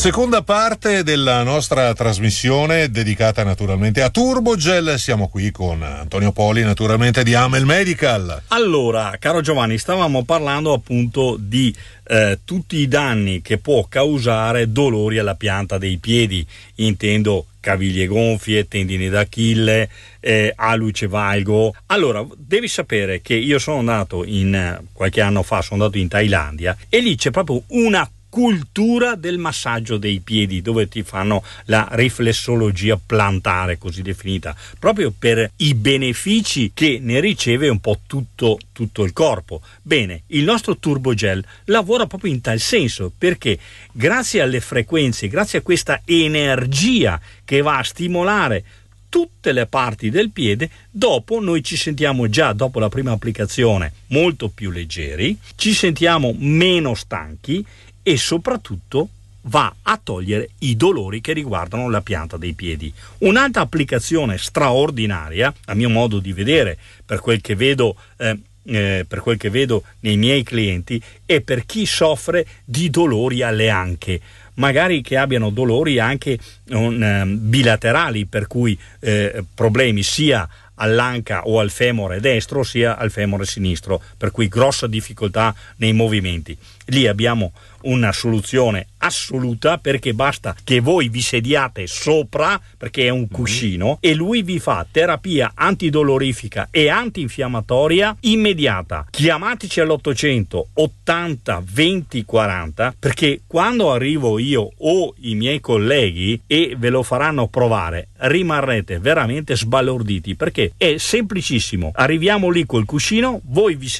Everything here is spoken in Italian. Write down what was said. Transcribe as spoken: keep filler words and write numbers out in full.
Seconda parte della nostra trasmissione dedicata naturalmente a Turbogel. Siamo qui con Antonio Poli, naturalmente di Amel Medical. Allora, caro Giovanni, stavamo parlando appunto di eh, tutti i danni che può causare dolori alla pianta dei piedi, intendo caviglie gonfie, tendini d'Achille, eh, aluce valgo. Allora, devi sapere che io sono andato in qualche anno fa, sono andato in Thailandia e lì c'è proprio una cultura del massaggio dei piedi, dove ti fanno la riflessologia plantare, così definita, proprio per i benefici che ne riceve un po' tutto, tutto il corpo. Bene, il nostro Turbogel lavora proprio in tal senso, perché grazie alle frequenze, grazie a questa energia che va a stimolare tutte le parti del piede, dopo noi ci sentiamo già, dopo la prima applicazione, molto più leggeri, ci sentiamo meno stanchi e soprattutto va a togliere i dolori che riguardano la pianta dei piedi. Un'altra applicazione straordinaria, a mio modo di vedere, per quel che vedo eh, eh, per quel che vedo nei miei clienti, è per chi soffre di dolori alle anche, magari che abbiano dolori anche um, bilaterali, per cui eh, problemi sia all'anca o al femore destro sia al femore sinistro, per cui grossa difficoltà nei movimenti. Lì abbiamo una soluzione assoluta, perché basta che voi vi sediate sopra, perché è un cuscino, mm. e lui vi fa terapia antidolorifica e antinfiammatoria immediata. Chiamateci all'ottocento ottanta venti quaranta, perché quando arrivo io o i miei colleghi e ve lo faranno provare, rimarrete veramente sbalorditi, perché è semplicissimo. Arriviamo lì col cuscino, voi vi